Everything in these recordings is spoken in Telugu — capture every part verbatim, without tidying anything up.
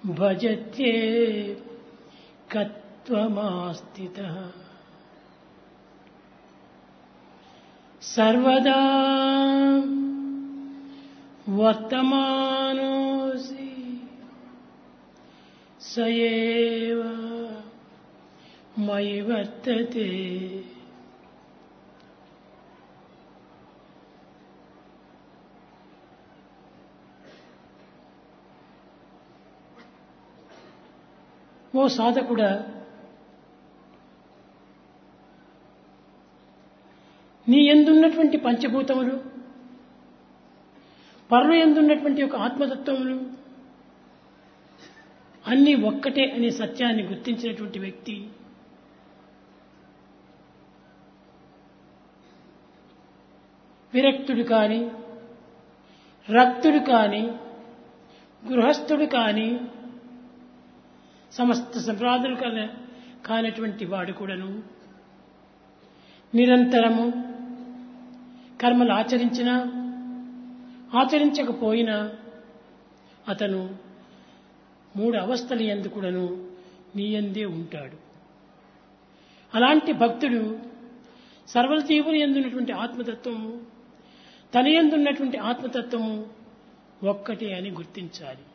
భజతే కత్వమాస్థితః సర్వదా వర్తమానోసి సయేవ మయి వర్తతే. ఓ సాధకుడా, నీ యందున్నటువంటి పంచభూతములు, పరమ యందున్నటువంటి ఒక ఆత్మతత్వములు అన్నీ ఒక్కటే అనే సత్యాన్ని గుర్తించినటువంటి వ్యక్తి విరక్తుడు కాని, రక్తుడు కాని, గృహస్థుడు కాని, సమస్త సంప్రాదులు కానటువంటి వాడు కూడాను నిరంతరము కర్మలు ఆచరించినా ఆచరించకపోయినా అతను మూడు అవస్థల యందు కూడాను నీ యందే ఉంటాడు. అలాంటి భక్తుడు సర్వ జీవుని యందున్నటువంటి ఆత్మతత్వము, తన యందున్నటువంటి ఆత్మతత్వము ఒక్కటే అని గుర్తించాలి.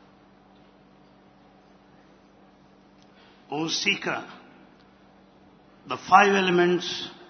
O seeker, the five elements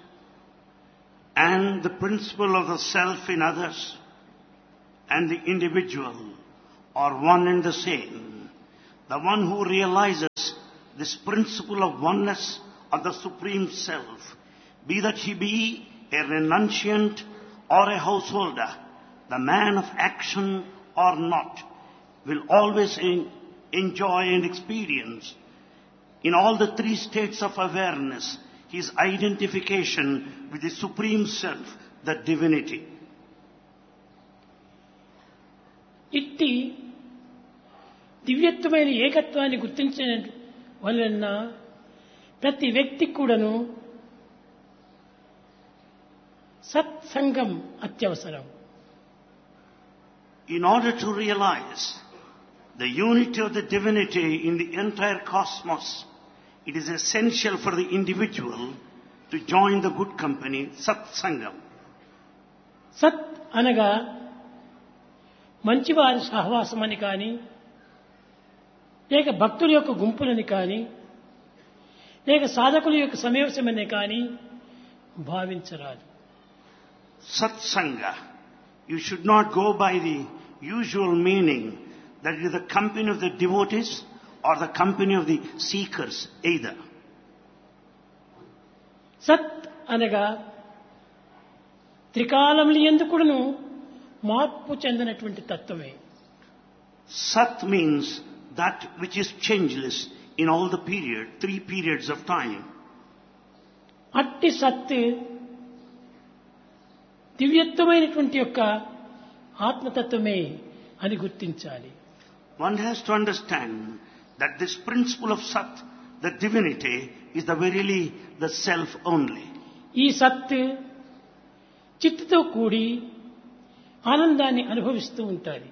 and the principle of the self in others and the individual are one and the same. The one who realizes this principle of oneness of the Supreme Self, be that he be a renunciant or a householder, the man of action or not, will always enjoy and experience in all the three states of awareness his identification with the Supreme Self, the Divinity. ఇట్టి దివ్యత్వమైన ఏకత్వాన్ని గుర్తించిన వలన ప్రతి వ్యక్తి కూడాను సత్సంగం అత్యవసరం. In order to realize the unity of the divinity in the entire cosmos, it is essential for the individual to join the good company, Satsangam. సత్ అనగా మంచివారి సహవాసమని కానీ, లేక భక్తుల యొక్క గుంపులని కానీ, లేక సాధకుల యొక్క సమావేశమని కానీ భావించరాదు. Satsanga, you should not go by the usual meaning that it is the company of the devotees or the company of the seekers either. సత్ అనగా త్రికాలములు ఎందుకును మార్పు చెందినటువంటి తత్వమే. Sat means that which is changeless in all the period, three periods of time. అట్టి సత్ దివ్యత్వమైనటువంటి యొక్క ఆత్మతత్వమే అని గుర్తించాలి. One has to understand that this principle of Sat, the divinity, is the verily the self only. ఈ సత్ చిత్తుతో కూడి ఆనందాన్ని అనుభవిస్తూ ఉంటాది.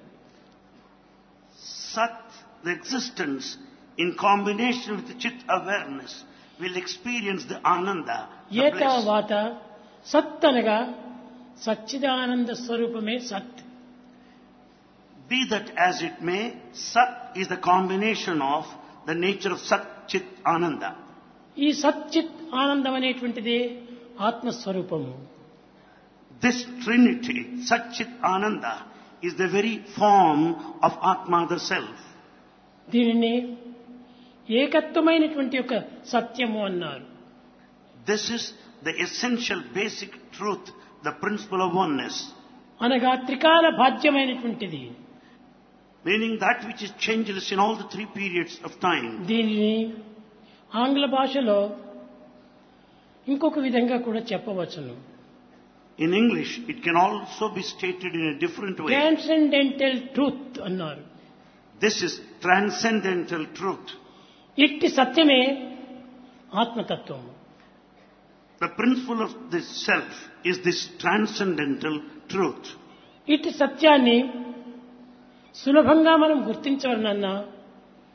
Sat, the existence in combination with the Chit awareness, will experience the Ananda, the bliss. ఏతావాత సత్ అనగా సచ్చిదానంద స్వరూపమే సత్. Be that as it may, Sat is the combination of the nature of Sat, Chit, Ananda. ఈ సచ్చిత్ ఆనందం అనేటువంటిదే ఆత్మస్వరూపము. This trinity, Sat, Chit, Ananda, is the very form of Atma, the self. దీనిని ఏకత్వమైనటువంటి యొక్క సత్యము అన్నారు. This is the essential basic truth, the principle of oneness. అనగా త్రికాల బాధ్యమైనటువంటిది. Meaning that which is changeless in all the three periods of time. దీనిని ఆంగ్ల భాషలో ఇంకొక విధంగా కూడా చెప్పవచ్చును. In English, it can also be stated in a different way. Transcendental truth అన్నారు. This is transcendental truth. ఇట్టి సత్యమే ఆత్మతత్వము. The principle of this self is this transcendental truth. ఇట్టి సత్యాన్ని సులభంగా మనం గుర్తించవలనన్నా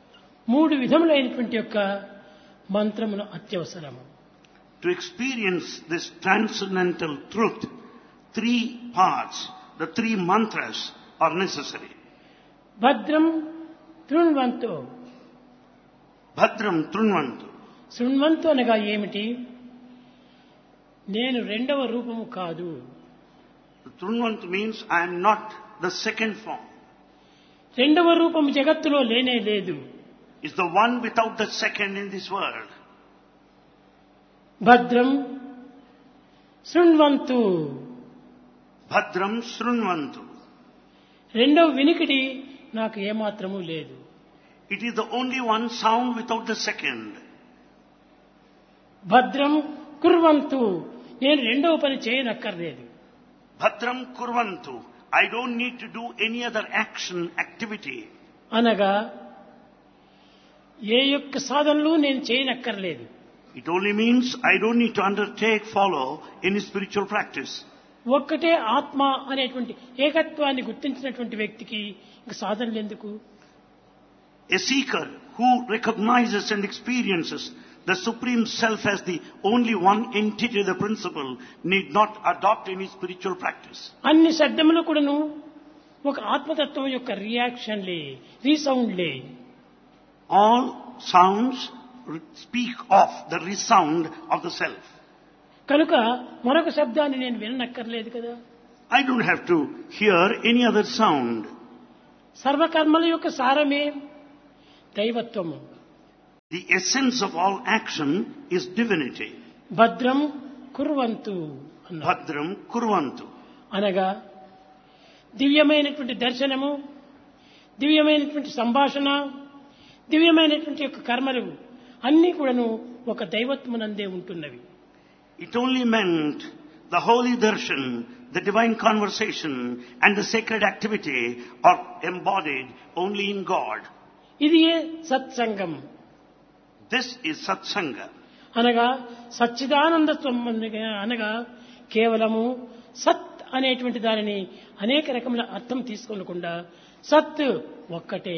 మూడు విధములైనటువంటి యొక్క మంత్రములు అత్యవసరము. To experience this transcendental truth, three parts, the three mantras are necessary. భద్రం శృణ్వంతో. Bhadram Trunvantu. శృణ్వంతు అనగా ఏమిటి? నేను రెండవ రూపము కాదు. Trunvantu means I am not the second form. రెండవ రూపము జగత్తులో లేనే లేదు. Is the one without the second in this world. భద్రం శృణ్వంతు. Bhadram Srunvantu. రెండవ వినికిడి నాకు ఏమాత్రము లేదు. It is the only one sound without the second. భద్రం కుర్వంతు. నేను రెండవ పని చేయనక్కర్లేదు. Bhadram Kurvantu. I don't need to do any other action, activity. అనగా ఏ యొక్క సాధనలు నేను చేయనక్కర్లేదు. It only means I don't need to undertake, follow any spiritual practice. ఒక్కటే ఆత్మ అనేటువంటి ఏకత్వాన్ని గుర్తించినటువంటి వ్యక్తికి ఇంక సాధనలు ఎందుకు? A seeker who recognizes and experiences the Supreme Self as the only one entity, the principle, need not adopt any spiritual practice. అన్ని శబ్దములు కూడాను ఒక ఆత్మతత్వం యొక్క రియాక్షన్లే, రీసౌండ్లే. All sounds speak of the resound of the self. కనుక మరొక శబ్దాన్ని నేను విననక్కర్లేదు కదా. I don't have to hear any other sound. సర్వకర్మల యొక్క సారమే దైవత్వము. The essence of all action is divinity. భద్రం కుర్వంతు అన్నారు. Bhadram Kurvantu. అనగా దివ్యమైనటువంటి దర్శనము, దివ్యమైనటువంటి సంభాషణ, దివ్యమైనటువంటి యొక్క కర్మలు అన్నీ కూడాను ఒక దైవత్వమునందే ఉంటున్నవి. It only meant the holy darshan, the divine conversation and the sacred activity are embodied only in God. ఇది సత్సంగం. This is satsanga. అనగా సచ్చిదానంద అనగా కేవలము సత్ అనేటువంటి దానిని అనేక రకముల అర్థం తీసుకోకుండా సత్ ఒక్కటే.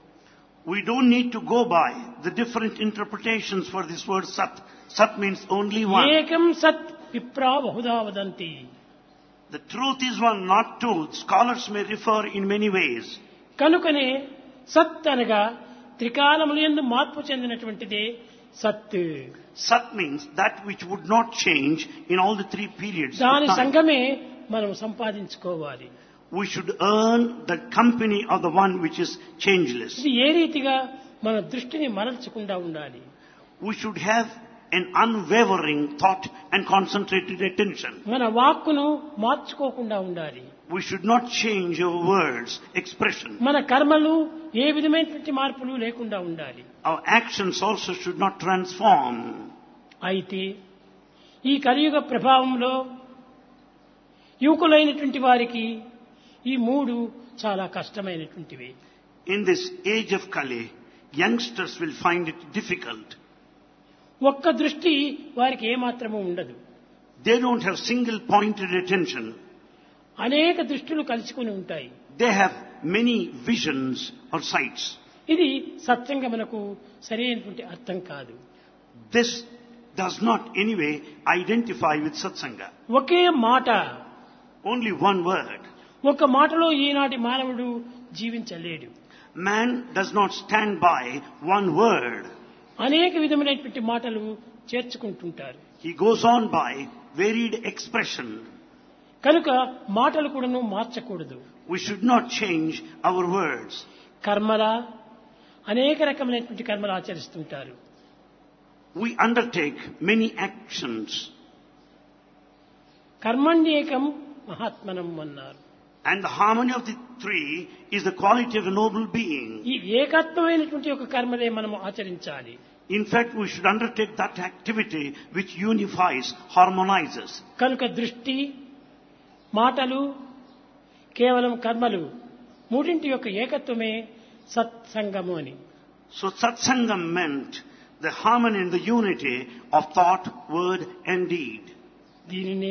We don't need to go by the different interpretations for this word sat. Sat means only one. ఏకం సత్ విప్రా బహుధా వదంతి. The truth is one, not two. Scholars may refer in many ways. కనుకనే సత్ అనగా త్రికాలములందు మార్పు చెందినటువంటిదే సత్. Sat means that which would not change in all the three periods of దాని time. సంగమే మనం సంపాదించుకోవాలి. We should earn the company of the one which is changeless. ఇది ఏ రీతిగా మన దృష్టిని మరల్చకుండా ఉండాలి. We should have an unwavering thought and concentrated attention. మన వాక్కును మార్చుకోకుండా ఉండాలి. We should not change our words, expression. మన కర్మలు ఏ విధమైనటువంటి మార్పులు లేకుండా ఉండాలి. Our actions also should not transform. అయితే ఈ కలియుగ ప్రభావంలో యువకులైనటువంటి వారికి ఈ మూడు చాలా కష్టమైనటువంటివి. In this age of Kali, youngsters will find it difficult. ఒక్క దృష్టి వారికి ఏమాత్రము ఉండదు. They don't have single pointed attention. అనేక దృష్టిలు కలుసుకుని ఉంటాయి. They have many visions or sights. ఇది సత్సంగమునకు సరైనటువంటి అర్థం కాదు. This does not anyway identify with satsanga. ఒకే మాట, Only one word. ఒక మాటలో ఈనాటి మానవుడు జీవించలేడు. Man does not stand by one word. అనేక విధమైనటువంటి మాటలు చేర్చుకుంటుంటారు. He goes on by varied expression. కనుక మాటలు కూడాను మార్చకూడదు. We should not change our words. కర్మల అనేక రకమైనటువంటి కర్మలు ఆచరిస్తుంటారు. We undertake many actions. కర్మణ్యేకం మహాత్మనం అన్నారు. And the harmony of the three is the quality of a noble being. ఈ ఏకత్వమైనటువంటి ఒక కర్మలే మనం ఆచరించాలి. In fact, we should undertake that activity which unifies, harmonizes. కనుక దృష్టి, మాటలు, కేవలం కర్మలు మూడింటి యొక్క ఏకత్వమే సత్సంగము అని. So satsangam meant the harmony and the unity of thought, word and deed. దీనినే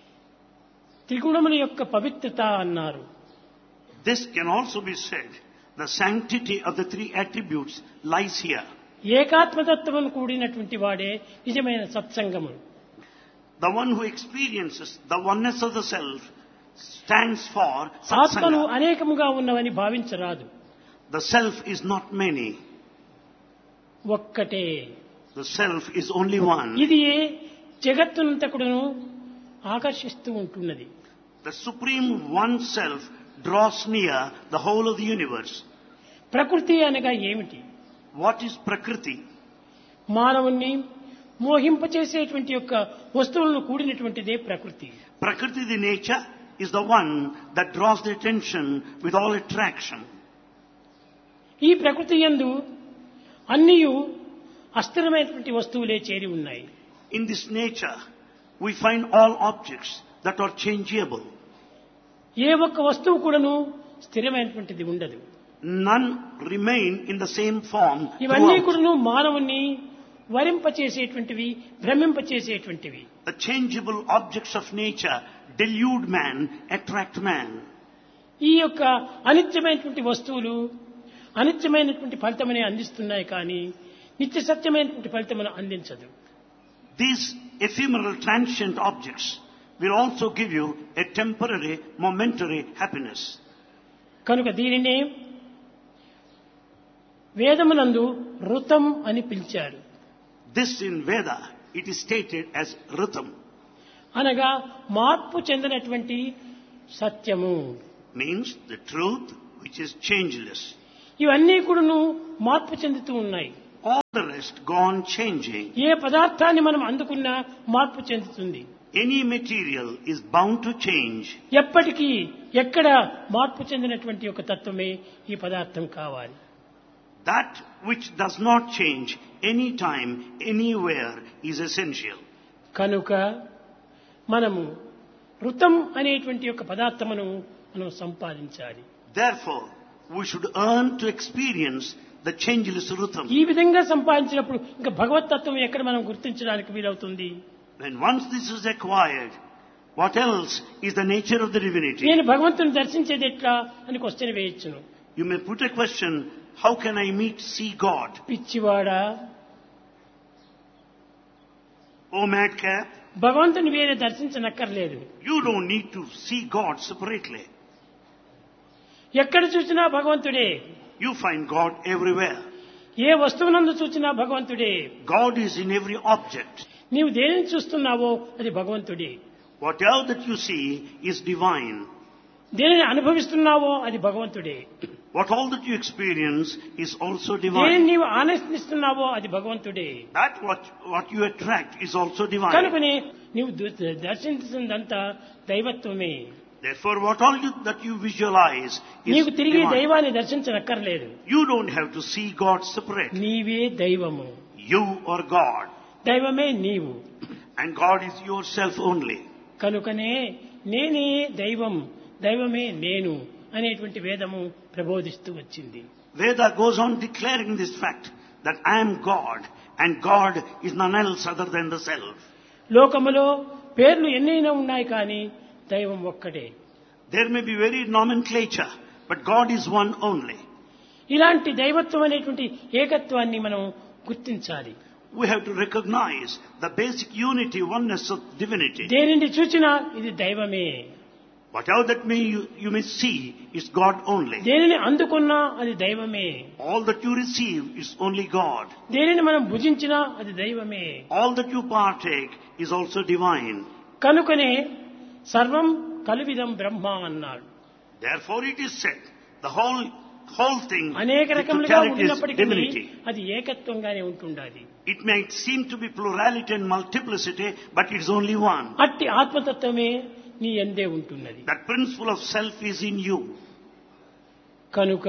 త్రిగుణముల యొక్క పవిత్రత అన్నారు. This can also be said The sanctity of the three attributes lies here. ఏకాత్మతత్వం కూడినటువంటి వాడే నిజమైన సత్సంగము. The one who experiences the oneness of the self stands for ఆత్మలు satsanga. అనేకముగా ఉన్నవని భావించరాదు. The self is not many. ఒక్కటే. The self is only one. ఇది జగత్తునంతకుడును ఆకర్షిస్తూ ఉంటున్నది. The supreme one self draws near the whole of the universe. ప్రకృతి అనగా ఏమిటి? What is Prakriti? మానవుణ్ణి మోహింపచేసేటువంటి యొక్క వస్తువులను కూడినటువంటిదే ప్రకృతి. Prakriti, the nature, is the one that draws the attention with all attraction. ఈ ప్రకృతి యందు అన్నియు అస్థిరమైనటువంటి వస్తువులే చేరి ఉన్నాయి. In this nature, we find all objects that are changeable. ఏ ఒక్క వస్తువు కూడాను స్థిరమైనటువంటిది ఉండదు. None remain in the same form ఇవన్నీ throughout. కూడాను మానవుణ్ణి వరింపచేసేటువంటివి, భ్రమింపచేసేటువంటివి. The changeable objects of nature delude man, attract man. ఈ యొక్క అనిత్యమైనటువంటి వస్తువులు అనిత్యమైనటువంటి ఫలితమని అందిస్తున్నాయి కానీ నిత్య సత్యమైనటువంటి ఫలితమును అందించదు. These ephemeral transient objects will also give you a temporary, momentary happiness. కనుక దీనినే వేదమునందు ఋతం అని పిలిచారు. This in Veda, it is stated as Ritam, అనగా మార్పు చెందినటువంటి సత్యము. means the truth which is changeless. ఇవన్నీ కూడాను మార్పు చెందుతూ ఉన్నాయి. All the rest go on changing. ఏ పదార్థాన్ని మనం అందుకున్నా మార్పు చెందుతుంది. Any material is bound to change. ఎప్పటికీ ఎక్కడ మార్పు చెందినటువంటి ఒక తత్వమే ఈ పదార్థం కావాలి. That which does not change any time, anywhere is essential. కనుక మనము ఋతం అనేటువంటి ఒక పదార్థమును మనం సంపాదించాలి. Therefore, we should earn to experience the changeless Ritam. ఈ విధంగా సంపాదించినప్పుడు ఇంకా భగవతత్వం ఎక్కడ మనం గుర్తించడానికి వీలవుతుంది? When once this is acquired, what else is the nature of the divinity? నేను భగవంతుని దర్శించేది ఎట్లా అని question వేయొచ్చును. You may put a question, how can I meet, see God? పిచ్చివాడా, Oh madcap, భగవంతుని వేరే దర్శించనక్కర్లేదు. you don't need to see God separately. ఎక్కడ చూసినా భగవంతుడే. You find God everywhere. ఏ వస్తువునందు చూసినా భగవంతుడే. God is in every object. నీవు దేనిని చూస్తున్నావో అది భగవంతుడే. Whatever that you see is divine. దేనిని అనుభవిస్తున్నావో అది భగవంతుడే. What all that you experience is also దేనిని divine. నీవు ఆనందిస్తున్నావో అది భగవంతుడే. That what, what you attract is also divine. కనుకనే నీవు దు- దర్శించిందంతా దైవత్వమే. Therefore, what all you, that you visualize is నీకు తిరిగి divine. దైవాన్ని దర్శించనక్కర్లేదు. You don't have to see God separate. నీవే దైవము. You are God. దైవమే నీవు. And God is yourself only. కనుకనే నేనే దైవం, దైవమే నేను అనేటువంటి వేదము ప్రబోధిస్తూ వచ్చింది. Veda goes on declaring this fact that I am God and God is none else other than the self. లోకములో పేర్లు ఎన్నైనా ఉన్నాయి కానీ దైవం ఒక్కటే. There may be varied nomenclature, but God is one only. ఇలాంటి దైవత్వం అనేటువంటి ఏకత్వాన్ని మనం గుర్తించాలి. We have to recognize the basic unity, oneness of divinity. దేనిని చూచినా ఇది దైవమే. Whatever that may you, you may see is God only. దేనిని అందుకున్నా అది దైవమే. All that you receive is only God. దేనిని మనం భుజించినా అది దైవమే. All that you partake is also divine. కనుకనే సర్వం కలువిదం బ్రహ్మ అన్నాడు. Therefore it is said, the whole whole thing, అనేక the రకములుగా totality is ఉన్నప్పటికీ divinity. అది ఏకత్వంగానే ఉంటుండాలి. It may seem to be plurality and multiplicity, but it is only one. అట్టి ఆత్మతత్వమే నీ యందే ఉంటున్నది. That principle of self is in you. కనుక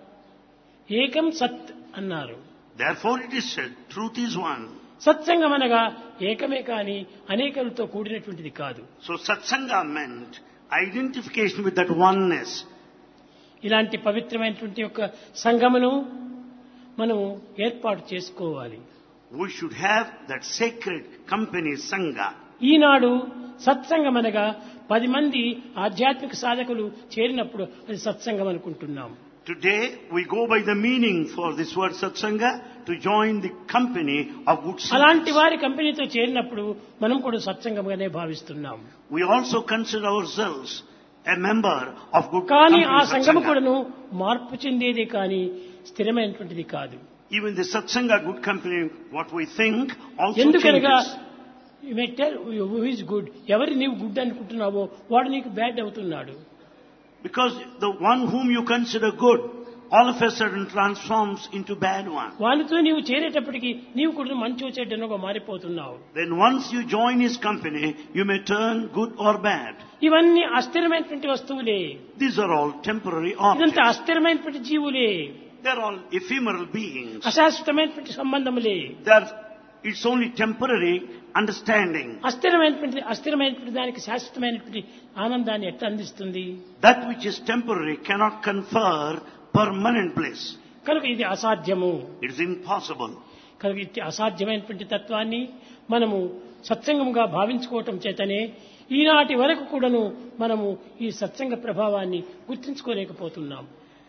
ఏకం సత్ అన్నారు. Therefore it is said, truth is one. సత్సంగం అనగా ఏకమే కాని అనేకలతో కూడినటువంటిది కాదు. So satsanga meant identification with that oneness. ఇలాంటి పవిత్రమైనటువంటి యొక్క సంఘమును మనం ఏర్పాటు చేసుకోవాలి. We should have that sacred company, sangha. ఈనాడు సత్సంగం అనగా పది మంది ఆధ్యాత్మిక సాధకులు చేరినప్పుడు అది సత్సంగం అనుకుంటున్నాం. Today we go by the meaning for this word satsanga to join the company of good అలాంటి seekers. వారి కంపెనీతో చేరినప్పుడు మనం కూడా సత్సంగంగానే భావిస్తున్నాం. We also consider ourselves a member of good కానీ company ఆ సంఘము satsanga. కూడాను మార్పు చెందేదే కానీ స్థిరమైనటువంటిది కాదు. Even the satsanga good company, what we think, also ఎందుకనగా changes. You may tell who is good, ఎవరు నీవు గుడ్ అనుకుంటున్నావో వాడు నీకు బ్యాడ్ అవుతున్నాడు. Because the one whom you consider good, all of a sudden transforms into bad one. వాళ్ళతో నీవు చేరేటప్పటికి నీవు కూడా మంచి చెడ్డనుగా మారిపోతున్నావు. Then once you join his company, you may turn good or bad. ఇవన్నీ అస్థిరమైనటువంటి వస్తువులే, These are all temporary ఇదంతా objects. అస్థిరమైనటువంటి జీవులే, They're all ephemeral beings. అశాశ్వతమైనటువంటి సంబంధములే. They're, it's only temporary understanding. అస్థిరమైనటువంటి అస్థిరమైనటువంటి దానికి శాశ్వతమైనటువంటి ఆనందాన్ని ఎట్లా అందిస్తుంది? That which is temporary cannot confer permanent bliss. కనుక ఇది అసాధ్యము. It is impossible. కనుక ఇది అసాధ్యమైనటువంటి తత్వాన్ని మనము సత్సంగముగా భావించుకోవటం చేతనే ఈనాటి వరకు కూడాను మనము ఈ సత్సంగ ప్రభావాన్ని గుర్తించుకోలేకపోతున్నాం.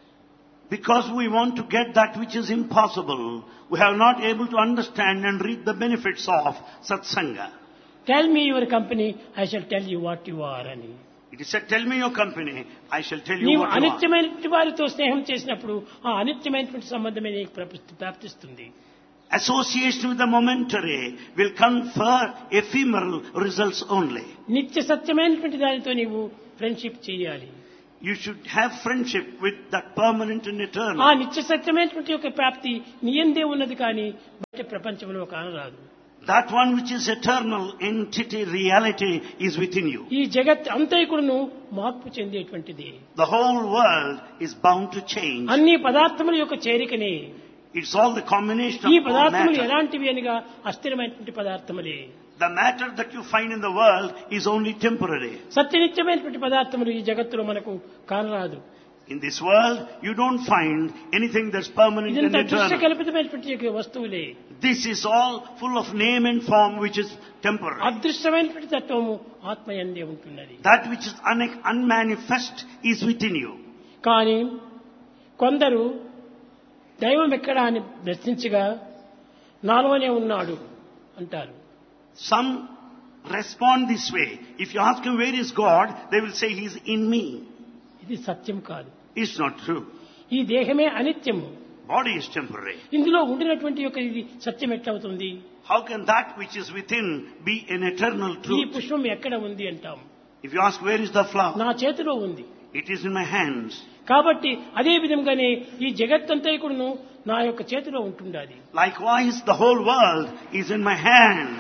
Because we want to get that which is impossible, we have not able to understand and reap the benefits of satsanga. Tell me your company, I shall tell you what you are అని. It is said, tell me your company, I shall tell you నీవు what you are. అనిత్యమైనటువంటి వారితో స్నేహం చేసినప్పుడు ఆ అనిత్యమైనటువంటి సంబంధమే నీకు ప్రాప్తి- ప్రాప్తిస్తుంది. Association with the momentary will confer ephemeral results only. నిత్య సత్యమైనటువంటి దానితో నీవు ఫ్రెండ్షిప్ చేయాలి. You should have friendship with that permanent and ఆ eternal. నిత్య సత్యమైనటువంటి యొక్క ప్రాప్తి నీ యందే ఉన్నది కానీ బయట ప్రపంచంలో కానరాదు. That one which is eternal entity, reality is within you. ఈ జగత్ అంతైకుడును మార్పు చెందేటువంటిది. The whole world is bound to change. అన్ని పదార్థముల యొక్క చేరికనే. It's all the combination ఈ of all పదార్థములు matter. ఎలాంటివి అనగా అస్థిరమైనటువంటి పదార్థములే. The matter that you find in the world is only temporary. సత్యనిత్యమైనటువంటి పదార్థములు ఈ జగత్తులో మనకు కానరాదు. In this world, you don't find anything that's permanent and ఇదంతా దృశ్య eternal. కల్పితమైనటువంటి యొక్క వస్తువులే. This is all full of name and form which is temporary. అదృశ్యమైనటువంటి తత్వము ఆత్మయందే ఉంటున్నది. That which is un- unmanifest is within you. కానీ కొందరు దైవం ఎక్కడ అని ప్రశ్నించగా నాలోనే ఉన్నాడు అంటారు. Some respond this way. If you ask him where is God, they will say he's in me. ఇది సత్యం కాదు. It's not true. ఈ దేహమే అనిత్యము. Body is temporary. ఇందులో ఉండినటువంటి యొక్క ఇది సత్యం ఎట్లవుతుంది? How can that which is within be an eternal ఈ truth? పుష్పం ఎక్కడ ఉంది అంటాం. If you ask where is the flower, నా చేతిలో ఉంది. it is in my hands. కాబట్టి అదే విధంగానే ఈ జగత్తంతా కూడాను నా యొక్క చేతిలో ఉంటుండాలి. Likewise, the whole world is in my hands.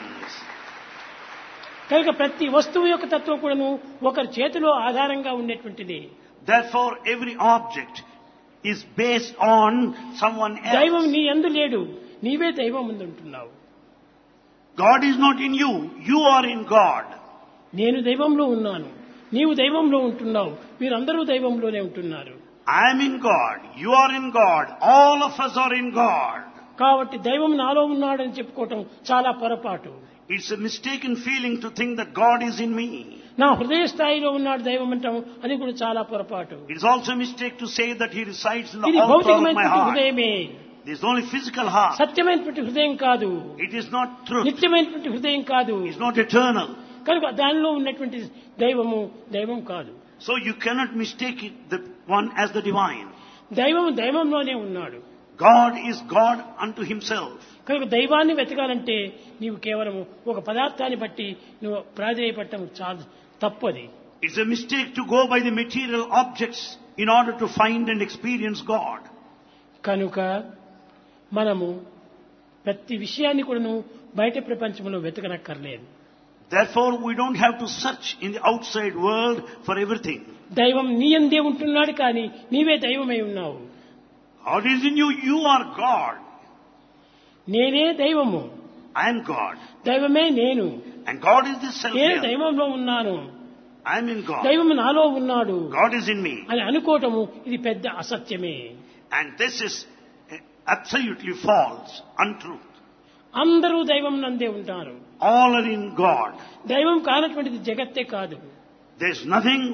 కనుక ప్రతి వస్తువు యొక్క తత్వం కూడాను ఒకరి చేతిలో ఆధారంగా ఉండేటువంటిది. Therefore, every object is based on someone దైవం else. నీ యందు లేడు, నీవే దైవం ముందు ఉంటున్నావు. God is not in you. You are in God. నేను దైవంలో ఉన్నాను, నీవు దైవంలో ఉంటున్నావు, మీరందరూ దైవంలోనే ఉంటున్నారు. I am in God. You are in God. All of us are in God. కాబట్టి దైవం నాలో ఉన్నాడని చెప్పుకోవటం చాలా పొరపాటు. It's a mistaken feeling to think that God is in me. నా హృదయ స్థాయిలో ఉన్నాడు దైవం అంటాం, అది కూడా చాలా పొరపాటు. It is also a mistake to say that He resides in the ఇది altar of my భౌతికమైనటువంటి heart. హృదయమే, This is only physical heart. సత్యమైనటువంటి హృదయం కాదు, It is not truth. నిత్యమైనటువంటి హృదయం కాదు. It's not eternal. కనుక దానిలో ఉన్నటువంటి దైవము దైవం కాదు. So you cannot mistake it, the one as the divine. దైవం దైవంలోనే ఉన్నాడు. God is God unto Himself. కనుక దైవాన్ని వెతకాలంటే నీవు కేవలం ఒక పదార్థాన్ని బట్టి నువ్వు ప్రాధేయపడటం చాలా తప్పది. It's a mistake to go by the material objects in order to find and experience God. కనుక మనము ప్రతి విషయాన్ని కూడాను బయట ప్రపంచంలో వెతకనక్కర్లేదు. Therefore, we don't have to search in the outside world for everything. దైవం నీ యందే ఉంటున్నాడు కానీ నీవే దైవమై ఉన్నావు. God is in you. You are God. నేనే దైవము, I am God. దైవమే నేను, And God is this self నేను here. దైవంలో ఉన్నాను, I am in God. దైవము నాలో ఉన్నాడు God is in me. అని అనుకోవటము ఇది పెద్ద అసత్యమే. And this is absolutely false, untruth. అందరూ దైవం నందే ఉంటారు. All are in God. దైవం కానటువంటిది జగత్తే కాదు. There's nothing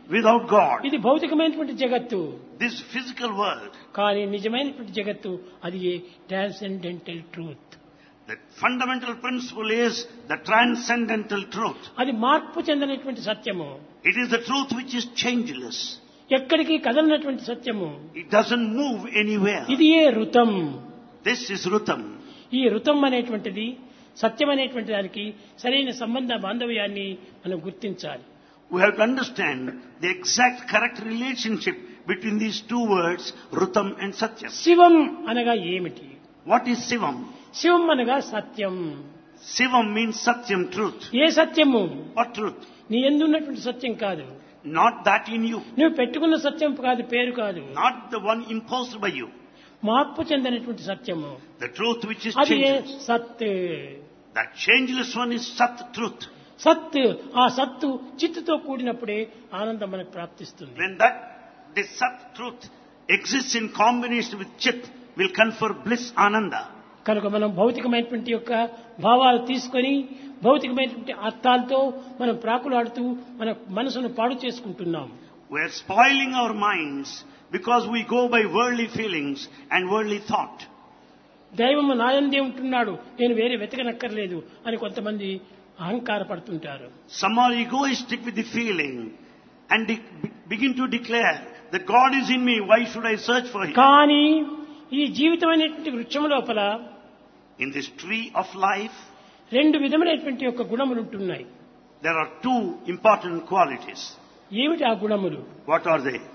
without God. ఇది భౌతికమైనటువంటి జగత్తు. This physical world. కానీ నిజమైనటువంటి జగత్తు అది transcendental truth. The fundamental principle is the transcendental truth. అది మార్పు చెందినటువంటి సత్యము. It is the truth which is changeless. ఎక్కడికి కదలనటువంటి సత్యము. It doesn't move anywhere. ఇది ఏ ఋతం. This is Rutam. ఈ ఋతం అనేటువంటిది సత్యం అనేటువంటి దానికి సరైన సంబంధ బాంధవ్యాన్ని మనం గుర్తించాలి. We have to understand the exact correct relationship between these two words, Rutam and Satyam. శివం అనగా ఏమిటి? What is Sivam? శివం అనగా సత్యం. Sivam means Satyam, truth. ఏ సత్యము? What truth? నీ యందు ఉన్నటువంటి సత్యం కాదు. Not that in you. నువ్వు పెట్టుకున్న సత్యం కాదు, పేరు కాదు. Not the one imposed by you. మార్పు చెందినటువంటి సత్యము. The truth which is అది changeless. సత్. That changeless one is Sat, truth. సత్. ఆ సత్తు చిత్తుతో కూడినప్పుడే ఆనందం మనకు ప్రాప్తిస్తుంది. When that, this Sat, truth exists in combination with Chit, will confer bliss, Ananda. కనుక మనం భౌతికమైనటువంటి యొక్క భావాలు తీసుకొని భౌతికమైనటువంటి అర్థాలతో మనం ప్రాకులాడుతూ మన మనసును పాడు చేసుకుంటున్నాం. We are spoiling our minds because we go by worldly feelings and worldly thought. దైవము నాయందే ఉంటున్నాడు, నేను వేరే వెతకనక్కర్లేదు అని కొంతమంది అహంకార పడుతుంటారు. Some are egoistic with the feeling and de- begin to declare that God is in me, why should I search for Him? కానీ ఈ జీవితం అనేటువంటి వృక్షం లోపల In this tree of life, రెండు విధమైనటువంటి యొక్క గుణములు ఉంటున్నాయి. there are two important qualities. ఏమిటి ఆ గుణములు? What are they?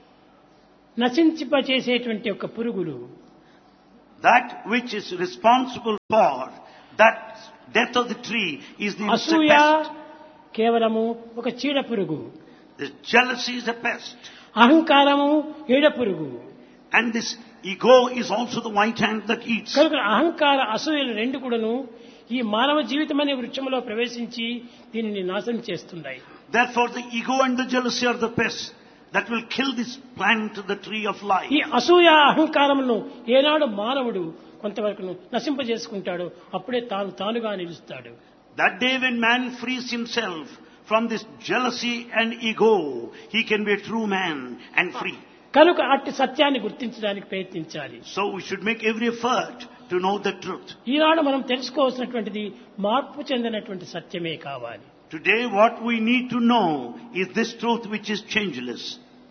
నశించిపచేసేటువంటి యొక్క పురుగులు. That which is responsible for that death of the tree is the అసూయ pest. కేవలము ఒక చీడ పురుగు. The jealousy is a pest. అహంకారము ఈడ పురుగు. And this ego is also the white ant that eats. కనుక అహంకార అసూయలు రెండు కూడాను ఈ మానవ జీవితం అనే వృక్షంలో ప్రవేశించి దీనిని నాశనం చేస్తున్నాయి. Therefore the ego and the jealousy are the pests that will kill this plant, the tree of life. ఈ అసూయ అహంకారమును ఏనాడు మానవుడు కొంతవరకు నశింపజేసుకుంటాడో అప్పుడే తాను తానుగా నిలుస్తాడు. That day when man frees himself from this jealousy and ego, he can be a true man and free. కనుక అట్టి సత్యాన్ని గుర్తించడానికి ప్రయత్నించాలి. So we should make every effort to know the truth. ఈనాడు మనం తెలుసుకోవాల్సినటువంటిది మార్పు చెందినటువంటి సత్యమే కావాలి. Today what we need to know is this truth which is changeless.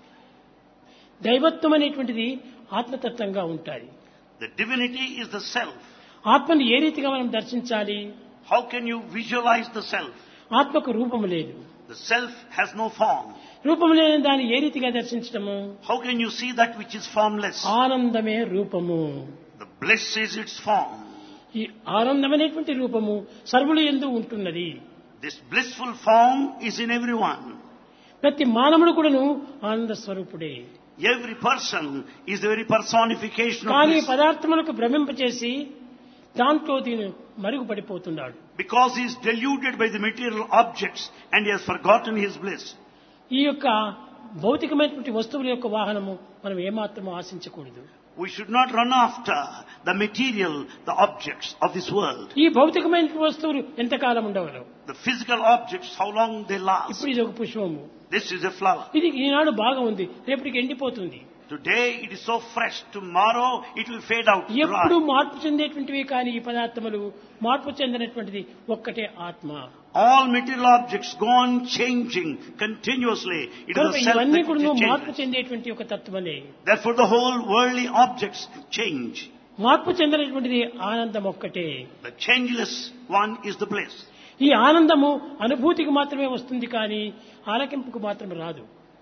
దైవత్వం అనేటువంటిది ఆత్మతత్వంగా ఉంటాయి. The divinity is the self. ఆత్మను ఏ రీతిగా మనం దర్శించాలి? How can you visualize the self? ఆత్మకు రూపము లేదు. The self has no form. రూపము లేని దాన్ని ఏ రీతిగా దర్శించటము? How can you see that which is formless? ఆనందమే రూపము. The bliss is its form. ఈ ఆనందమైనటువంటి రూపము సర్వులు యందు ఉంటున్నది. This blissful form is in everyone. ప్రతి మానవుడు కూడాను ఆనంద స్వరూపుడే. Every person is the very personification of కానీ bliss. పదార్థములకు భ్రమింపచేసి దాంట్లో దీని మరుగుపడిపోతున్నాడు. Because he is deluded by the material objects and he has forgotten his bliss. ఈ యొక్క భౌతికమైనటువంటి వస్తువుల యొక్క వాహనము మనం ఏమాత్రము ఆశించకూడదు. We should not run after the material, the objects of this world. ఈ భౌతికమైన వస్తువులు ఎంతకాలం ఉండవలేవు. The physical objects, how long they last. ఇప్పుడు ఇది ఒక పుష్పము. This is a flower. ఇది ఈనాడు బాగా ఉంది, రేపటికి ఎండిపోతుంది. Today it is so fresh, tomorrow it will fade out. ఎప్పుడు dry. మార్పు చెందేటువంటివి కానీ ఈ పదార్థములు మార్పు చెందినటువంటిది ఒక్కటే ఆత్మ. All material objects go on changing continuously. It is కనుక the self ఇవన్నీ that కూడా which is మార్పు changeless. చెందేటువంటి ఒక తత్వమే. Therefore the whole worldly objects change. మార్పు చెందినటువంటిది ఆనందం ఒక్కటే. The changeless one is the bliss. ఈ ఆనందము అనుభూతికి మాత్రమే వస్తుంది కానీ ఆలకింపుకు మాత్రం రాదు.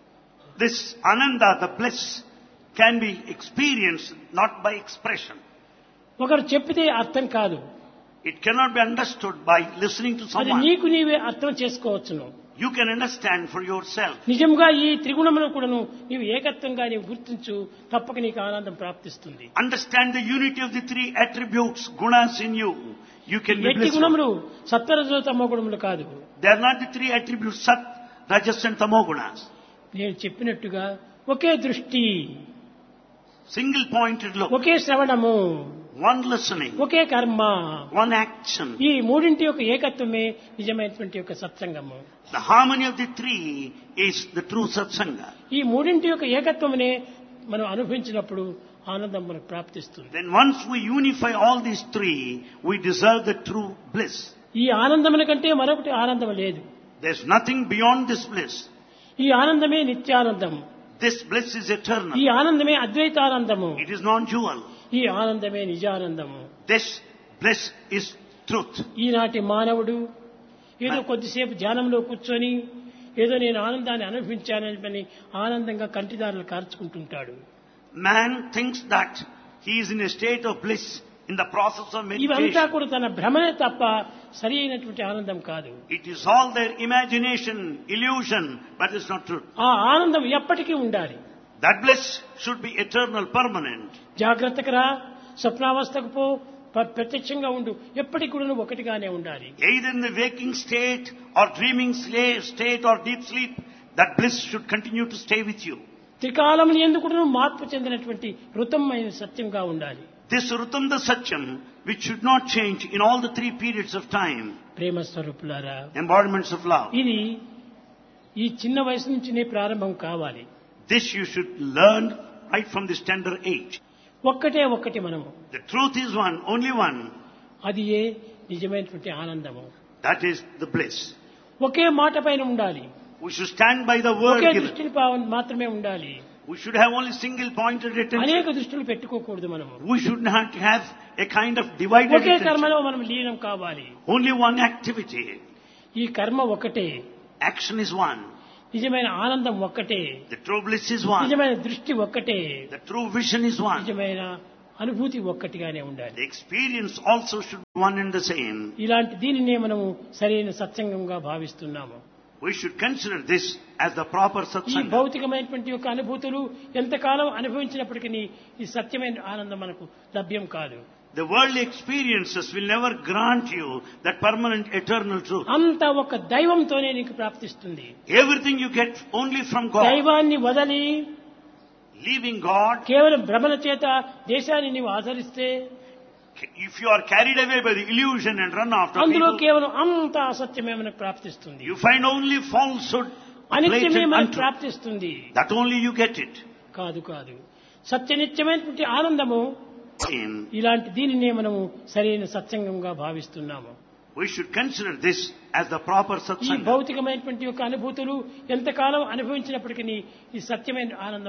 This ananda, the bliss, can be experienced not by expression. ఒకరు చెప్పితే అర్థం కాదు. It cannot be understood by listening to అది someone. నీకు నీవే అర్థం చేసుకోవచ్చును. You can understand for yourself. నిజంగా ఈ త్రిగుణమును కూడాను నీవు ఏకత్వంగా నీవు గుర్తించు, తప్పక నీకు ఆనందం ప్రాప్తిస్తుంది. Understand the unity of the three attributes, gunas in you. You can be ఎట్టి blissful. గుణములు సత్వరజో తమో గుణములు కాదు. They are not the three attributes, sat, rajas and tamogunas. నేను చెప్పినట్టుగా ఒకే దృష్టి, Single pointed look, ఒకే శ్రవణము, one listening, ఒకే కర్మ. one action. ఈ మూడింటి యొక్క ఏకత్వమే నిజమైనటువంటి యొక్క సత్సంగము. The harmony of the three is the true satsanga. ఈ మూడింటి యొక్క ఏకత్వమునే మనం అనుభవించినప్పుడు ఆనందం మనకు ప్రాప్తిస్తుంది. Then once we unify all these three, we deserve the true bliss. ఈ ఆనందముల కంటే మరొకటి ఆనందం లేదు. There's nothing beyond this bliss. ఈ ఆనందమే నిత్యానందము. This bliss is eternal. ఈ ఆనందమే అద్వైతానందము. It is non-dual. ఈ ఆనందమే నిజానందము. This bliss is truth. ఈనాటి మానవుడు ఏదో కొద్దిసేపు ధ్యానంలో కూర్చొని ఏదో నేను ఆనందాన్ని అనుభవించానని ఆనందంగా కంటిదారులు కార్చుకుంటుంటాడు. Man thinks that he is in a state of bliss in the process of ఇవంతా meditation. కూడా తన భ్రమనే తప్ప సరి అయినటువంటి ఆనందం కాదు. It is all their imagination, illusion, but it's not truth. ఆ ఆనందం ఎప్పటికీ ఉండాలి. That bliss should be eternal, permanent. జాగ్రత్తగా రా, స్వప్నావస్థకు పో, ప్ర- ప్రత్యక్షంగా ఉండు, ఎప్పటికి కూడా నువ్వు ఒకటిగానే ఉండాలి. Either in the waking state or dreaming sla- state or deep sleep, that bliss should continue to stay with you. త్రికాలం ఎందుకు కూడా నువ్వు మార్పు చెందినటువంటి ఋతమైన సత్యంగా ఉండాలి. This Rutamda Satyam, which should not change in all the three periods of time, ప్రేమ స్వరూపులారా, embodiments of love. ఇది ఈ చిన్న వయసు నుంచినే ప్రారంభం కావాలి. This you should learn right from this tender age. ఒక్కటే ఒక్కటి మనము, The truth is one, only one. అది ఏ నిజమైనటువంటి ఆనందము. That is the bliss. ఒకే మాట పైన ఉండాలి. We should stand by the word okay given. దృష్టిని పా- మాత్రమే ఉండాలి. We should have only single pointed attention. అనేక దృష్టిలు పెట్టుకోకూడదు మనము. We should not have a kind of divided okay attention. కర్మలో మనం లీనం కావాలి. Only one activity. ఈ కర్మ ఒకటే, Action is one. నిజమైన ఆనందం ఒక్కటే, The true bliss is one. నిజమైన దృష్టి ఒక్కటే, The true vision is one. నిజమైన అనుభూతి ఒక్కటిగానే ఉండాలి. The experience also should be one and the same. ఇలాంటి దీనినే మనము సరైన సత్సంగంగా భావిస్తున్నాము. We should consider this as the proper ఈ satsanga. భౌతికమైనటువంటి యొక్క అనుభూతులు ఎంతకాలం అనుభవించినప్పటికీ ఈ సత్యమైన ఆనందం మనకు లభ్యం కాదు. The worldly experiences will never grant you that permanent eternal truth. అంత ఒక దైవంతోనే నీకు ప్రాప్తిస్తుంది. Everything you get only from God. దైవాన్ని వదలి Leaving God, కేవలం భ్రమల చేత దేశాన్ని నీవు ఆచరిస్తే if you are carried away by the illusion and run after అందులో people, కేవలం అంత అసత్యమే మనకు ప్రాప్తిస్తుంది. you find only falsehood, అనిత్యమే blatant మనకు untruth. ప్రాప్తిస్తుంది. That only you get it. కాదు కాదు సత్యనిత్యమైనటువంటి ఆనందము In, ఇలాంటి దీనినే మనము సరైన సత్సంగంగా భావిస్తున్నాము. we should consider this as the proper ఈ satsanga. భౌతికమైనటువంటి యొక్క అనుభూతులు ఎంతకాలం అనుభవించినప్పటికీ ఈ సత్యమైన ఆనందం